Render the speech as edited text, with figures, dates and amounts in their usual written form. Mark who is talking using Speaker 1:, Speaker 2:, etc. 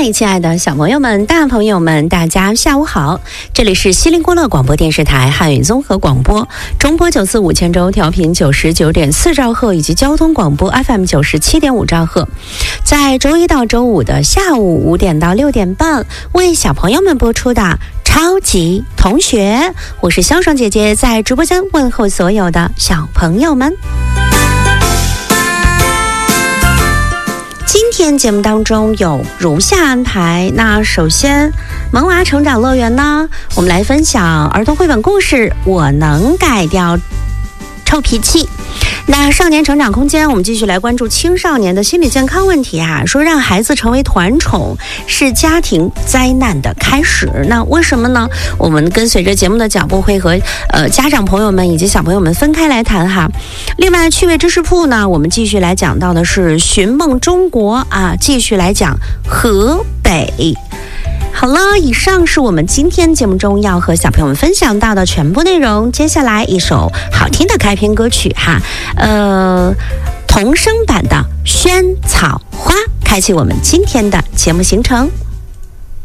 Speaker 1: 嗨，亲爱的小朋友们、大朋友们，大家下午好！这里是西林郭勒广播电视台汉语综合广播，中波945千州调频99.4兆赫，以及交通广播 FM 97.5兆赫。在周一到周五的下午5点到6点半，为小朋友们播出的超级同学，我是香爽姐姐，在直播间问候所有的小朋友们。今天节目当中有如下安排，那首先萌娃成长乐园呢，我们来分享儿童绘本故事《我能改掉臭脾气》。那少年成长空间，我们继续来关注青少年的心理健康问题啊，说让孩子成为团宠是家庭灾难的开始。那为什么呢？我们跟随着节目的脚步，会和家长朋友们以及小朋友们分开来谈哈。另外趣味知识铺呢，我们继续来讲到的是寻梦中国啊，继续来讲河北。好了，以上是我们今天节目中要和小朋友们分享到的全部内容。接下来一首好听的开篇歌曲哈，童声版的《萱草花》，开启我们今天的节目行程。